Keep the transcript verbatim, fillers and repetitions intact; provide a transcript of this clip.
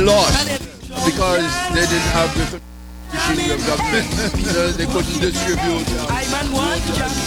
lost because they didn't have the machinery of government. So they couldn't distribute.